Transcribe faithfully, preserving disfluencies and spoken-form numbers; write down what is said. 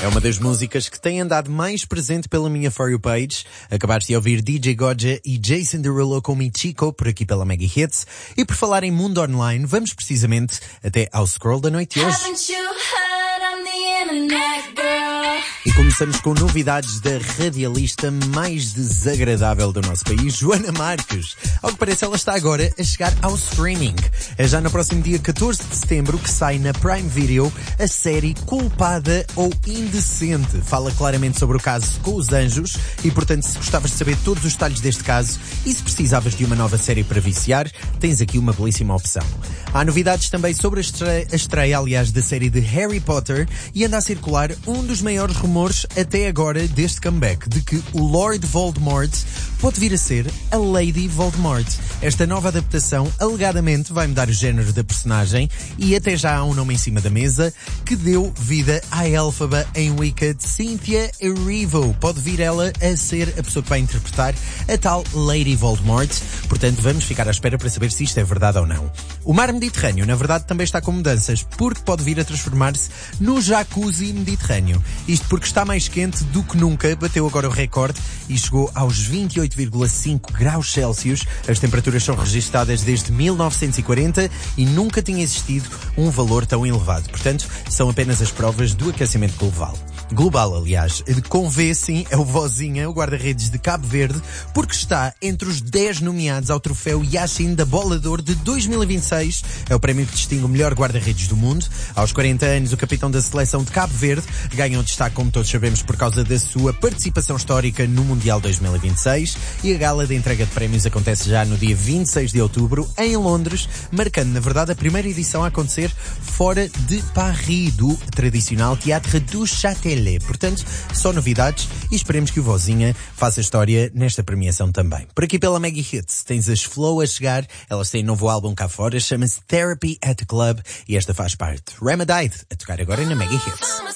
É uma das músicas que tem andado mais presente pela minha For You page. Acabaste de ouvir D J Goja e Jason Derulo com Michiko por aqui pela Mega Hits. E por falar em mundo online, vamos precisamente até ao Scroll da noite de hoje. E começamos com novidades da radialista mais desagradável do nosso país, Joana Marques. Ao que parece, ela está agora a chegar ao streaming. É já no próximo dia catorze de setembro que sai na Prime Video a série Culpada ou Indecente. Fala claramente sobre o caso com os anjos e, portanto, se gostavas de saber todos os detalhes deste caso e se precisavas de uma nova série para viciar, tens aqui uma belíssima opção. Há novidades também sobre a estreia, a estreia aliás, da série de Harry Potter e anda a circular um dos maiores rumores até agora deste comeback, de que o Lord Voldemort pode vir a ser a Lady Voldemort. Esta nova adaptação alegadamente vai mudar o género da personagem e até já há um nome em cima da mesa que deu vida à Elphaba em Wicked, Cynthia Erivo. Pode vir ela a ser a pessoa que vai interpretar a tal Lady Voldemort. Portanto, vamos ficar à espera para saber se isto é verdade ou não. O mar Mediterrâneo, na verdade, também está com mudanças, porque pode vir a transformar-se no jacuzzi mediterrâneo. Isto porque está mais quente do que nunca, bateu agora o recorde e chegou aos vinte e oito vírgula cinco graus Celsius. As temperaturas são registadas desde mil novecentos e quarenta e nunca tinha existido um valor tão elevado. Portanto, são apenas as provas do aquecimento global. Global, aliás. Com V, sim, é o Vozinha, o guarda-redes de Cabo Verde, porque está entre os dez nomeados ao troféu Yashin da Bola de Ouro de dois mil e vinte e seis. É o prémio que distingue o melhor guarda-redes do mundo. Aos quarenta anos, o capitão da seleção de Cabo Verde ganha o destaque, como todos sabemos, por causa da sua participação histórica no Mundial dois mil e vinte e seis. E a gala de entrega de prémios acontece já no dia vinte e seis de outubro, em Londres, marcando, na verdade, a primeira edição a acontecer fora de Paris, do tradicional Théâtre du Châtelet. Portanto, só novidades e esperemos que o Vozinha faça história nesta premiação também. Por aqui pela Mega Hits tens as Flow a chegar, elas têm um novo álbum cá fora, chama-se Therapy at the Club e esta faz parte. Ramadide a tocar agora na Mega Hits.